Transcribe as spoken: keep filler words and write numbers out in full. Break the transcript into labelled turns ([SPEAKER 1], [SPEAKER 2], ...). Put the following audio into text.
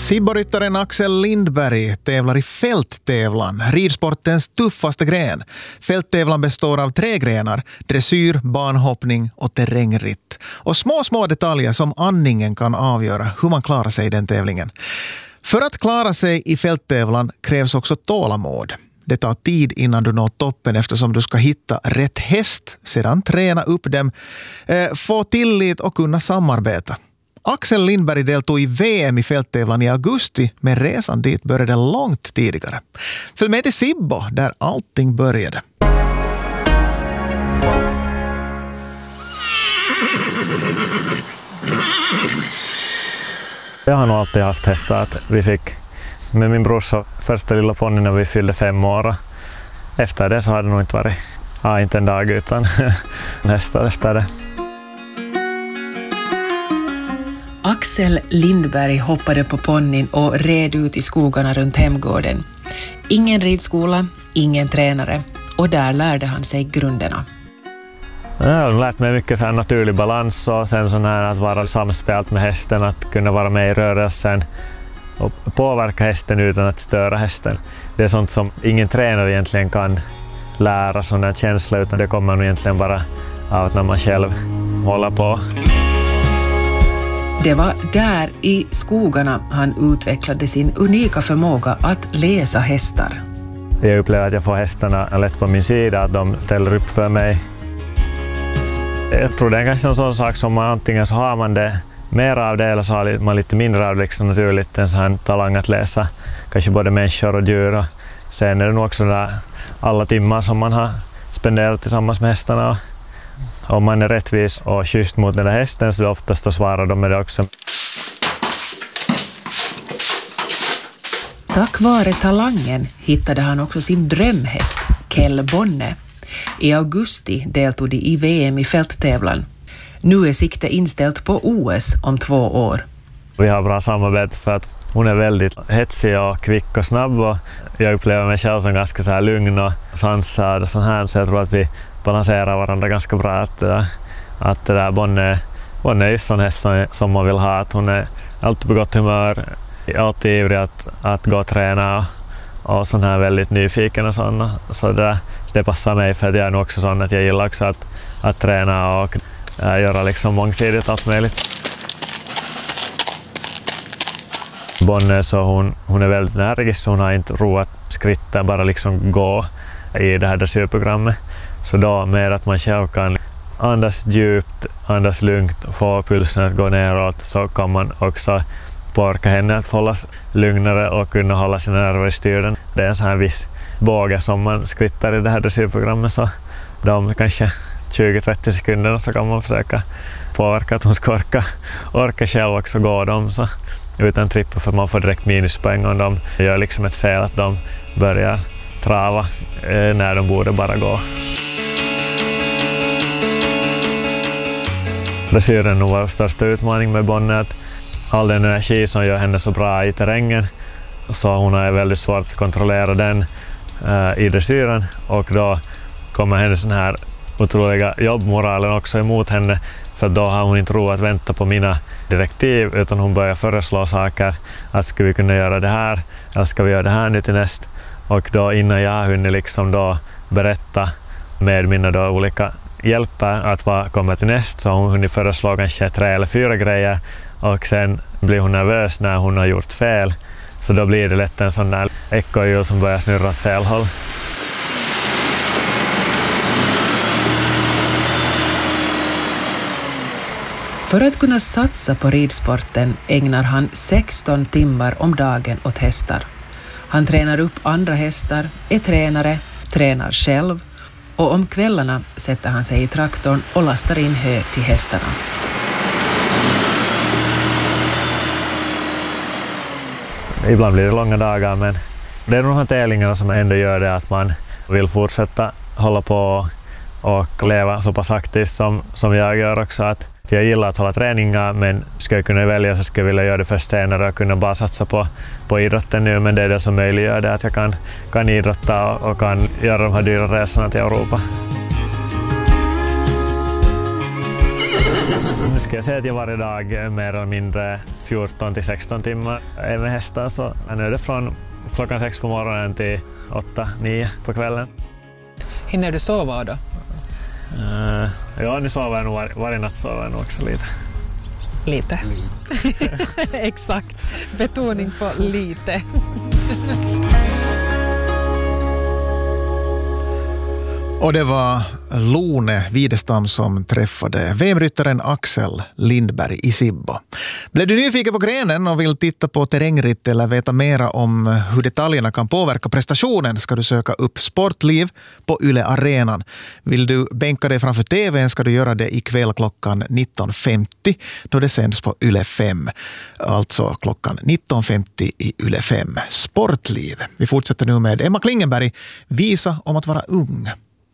[SPEAKER 1] Sibboryttaren Axel Lindberg tävlar i fälttävlan, ridsportens tuffaste gren. Fälttävlan består av tre grenar, dressyr, banhoppning och terrängritt. Och små, små detaljer som andningen kan avgöra hur man klarar sig i den tävlingen. För att klara sig i fälttävlan krävs också tålamod. Det tar tid innan du når toppen eftersom du ska hitta rätt häst, sedan träna upp dem, eh, få tillit och kunna samarbeta. Axel Lindberg deltog i V M i fälttävlan i augusti, men resan dit började långt tidigare. Följ med till Sibbo, där allting började.
[SPEAKER 2] Jag har nog alltid haft hästar. Att vi fick med min brorsa första lilla ponny när vi fyllde fem år. Efter det så har det nog inte varit ja, inte en dag utan hästar efter det.
[SPEAKER 3] Axel Lindberg hoppade på ponnyn och red ut i skogarna runt hemgården. Ingen ridskola, ingen tränare, och där lärde han sig grunderna.
[SPEAKER 2] Jag har lärt mig mycket så här naturlig balans och sen sån här att vara samspelt med hästen, att kunna vara med i rörelsen och påverka hästen utan att störa hästen. Det är sånt som ingen tränare egentligen kan lära, sån här känsla, utan det kommer nog egentligen bara av när man själv håller på.
[SPEAKER 3] Det var där i skogarna han utvecklade sin unika förmåga att läsa hästar.
[SPEAKER 2] Jag upplever att jag får hästarna lätt på min sida, att de ställer upp för mig. Jag tror det är kanske en sån sak som man antingen så har man det mer av det eller så har man lite mindre av det, liksom naturligt en sån här talang att läsa kanske både människor och djur. Och sen är det nog också där alla timmar som man har spenderat tillsammans med hästarna. Om man är rättvis och schysst mot den där hästen så oftast svarar de med det också.
[SPEAKER 3] Tack vare talangen hittade han också sin drömhäst, Kell Bonne. I augusti deltog de i V M i fälttävlan. Nu är sikte inställt på O S om två år.
[SPEAKER 2] Vi har bra samarbete för att hon är väldigt hetsig och kvick och snabb. Och jag upplever mig själv som ganska så här lugn och sansad och sån här, så jag tror att vi balanserar varandra ganska bra. Att, att det där Bonne, Bonne är just sån häst som, som man vill ha. Att hon är alltid på gott humör, alltid ivrig att, att gå och träna och, och sån här väldigt nyfiken och sån. Så det, det passar mig för att jag är nog också sån att jag gillar också att, att träna och äh, göra liksom mångsidigt allt möjligt. Bonne så hon, hon är väldigt energisk, hon har inte ro att skritta, bara liksom gå i det här dressyrprogrammet. Så då med att man själv kan andas djupt, andas lugnt och få pulsen att gå neråt, så kan man också påverka henne att hållas lugnare och kunna hålla sina nerver i styren. Det är en sån här viss båge som man skrittar i det här dressyrprogrammet, så de kanske tjugo till trettio sekunder så kan man försöka påverka att hon ska orka, orka själv också gå dem så utan trippa, för man får direkt minuspoäng om de gör liksom ett fel, att de börjar trava eh, när de borde bara gå. Dressyren är vår största utmaning med Bonne, att all den energi som gör henne så bra i terrängen, så hon har väldigt svårt att kontrollera den eh, i dressyren, och då kommer hennes sån här otroliga jobbmoralen också emot henne, för då har hon inte ro att vänta på mina direktiv, utan hon börjar föreslå saker, att ska vi kunna göra det här eller ska vi göra det här nu till näst, och då innan jag hunnit liksom då berätta med mina då olika hjälper att vad kommer till näst, så hon hunnit föreslå kanske tre eller fyra grejer, och sen blir hon nervös när hon har gjort fel, så då blir det lätt en sån där ekorrhjul som börjar snurra åt fel håll.
[SPEAKER 3] För att kunna satsa på ridsporten ägnar han sexton timmar om dagen åt hästar. Han tränar upp andra hästar, är tränare, tränar själv, och om kvällarna sätter han sig i traktorn och lastar in hö till hästarna.
[SPEAKER 2] Ibland blir det långa dagar, men det är de här tävlingarna som ändå gör det att man vill fortsätta hålla på och leva så pass aktivt som, som jag gör också. Att jag gillar att hålla träningar, men ska jag kunna välja så ska jag vilja göra det först senare och kunna bara satsa på, på idrotten nu, men det är det som möjliggör det, att jag kan, kan idrotta och, och kan göra de här dyra resorna till Europa. Nu ska jag säga att jag varje dag mer eller mindre fjorton till sexton timmar är med hästar, så nu är det från klockan sex på morgonen till åtta, nio på kvällen.
[SPEAKER 4] Hinner du sova då?
[SPEAKER 2] Uh, ja, nu sover jag nog var, varje natt sover jag nog också lite.
[SPEAKER 4] Lite. Exakt. Betoning på lite.
[SPEAKER 1] Och det var Lone Widestam som träffade V M-ryttaren Axel Lindberg i Sibbo. Blev du nyfiken på grenen och vill titta på terrängritt eller veta mera om hur detaljerna kan påverka prestationen, ska du söka upp Sportliv på Yle Arenan. Vill du bänka dig framför tvn ska du göra det ikväll klockan nitton femtio då det sänds på Yle fem. Alltså klockan nitton femtio i Yle fem. Sportliv. Vi fortsätter nu med Emma Klingenberg, Visa om att vara ung.